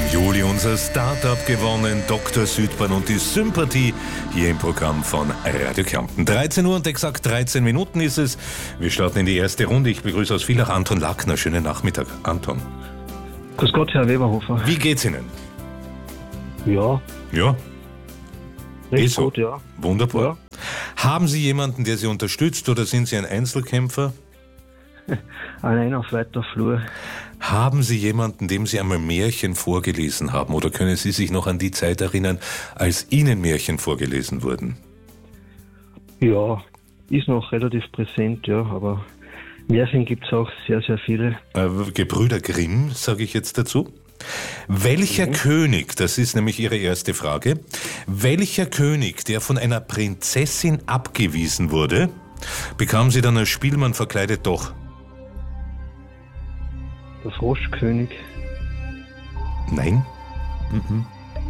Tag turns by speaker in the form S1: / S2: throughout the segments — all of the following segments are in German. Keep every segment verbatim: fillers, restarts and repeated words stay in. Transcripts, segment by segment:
S1: Juli unser Startup gewonnen, Doktor Südbahn und die Sympathie hier im Programm von Radio Kärnten. dreizehn Uhr und exakt dreizehn Minuten ist es. Wir starten in die erste Runde. Ich begrüße aus Villach Anton Lackner. Schönen Nachmittag, Anton.
S2: Grüß Gott, Herr Weberhofer.
S1: Wie geht's Ihnen?
S2: Ja,
S1: Ja,
S2: recht
S1: eh so.
S2: gut, ja.
S1: Wunderbar.
S2: Ja.
S1: Haben Sie jemanden, der Sie unterstützt, oder sind Sie ein Einzelkämpfer?
S2: Allein auf weiter Flur.
S1: Haben Sie jemanden, dem Sie einmal Märchen vorgelesen haben, oder können Sie sich noch an die Zeit erinnern, als Ihnen Märchen vorgelesen wurden?
S2: Ja, ist noch relativ präsent, ja, aber Märchen gibt es auch sehr, sehr viele.
S1: Äh, Gebrüder Grimm, sage ich jetzt dazu. Welcher mhm. König, das ist nämlich Ihre erste Frage, welcher König, der von einer Prinzessin abgewiesen wurde, bekam sie dann als Spielmann verkleidet doch?
S2: Der Froschkönig.
S1: Nein. Mhm.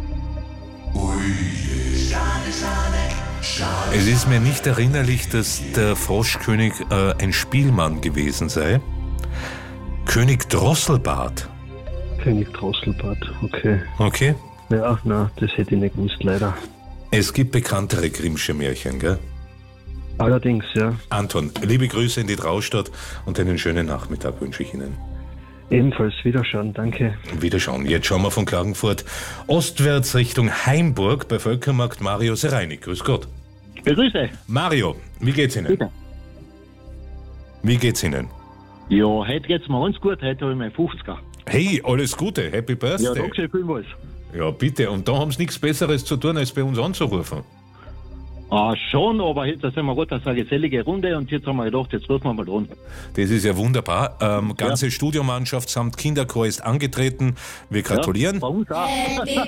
S1: Es ist mir nicht erinnerlich, dass der Froschkönig äh, ein Spielmann gewesen sei. König Drosselbart.
S2: König Drosselbart, okay.
S1: Okay.
S2: Ja, na, das hätte ich nicht gewusst, leider.
S1: Es gibt bekanntere Grimmsche Märchen, gell?
S2: Allerdings, ja.
S1: Anton, liebe Grüße in die Traustadt und einen schönen Nachmittag wünsche ich Ihnen.
S2: Ebenfalls Wiederschauen, danke.
S1: Wiederschauen. Jetzt schauen wir von Klagenfurt ostwärts Richtung Heimburg bei Völkermarkt Mario Sereinig. Grüß Gott.
S3: Begrüße.
S1: Mario, wie geht's Ihnen?
S3: Bitte.
S1: Wie geht's Ihnen?
S3: Ja, heute geht's mir ganz gut. Heute habe ich mein fünfziger.
S1: Hey, alles Gute, Happy
S3: Ja,
S1: Birthday.
S3: danke schön vielmals.
S1: Ja, bitte. Und da haben Sie nichts Besseres zu tun, als bei uns anzurufen.
S3: Ah, schon, aber jetzt sind wir gut, das ist eine gesellige Runde und jetzt haben wir gedacht, jetzt rufen wir mal an.
S1: Das ist ja wunderbar. Ähm, ganze ja. Studiomannschaft samt Kinderchor ist angetreten. Wir gratulieren.
S3: Ja, bei uns auch.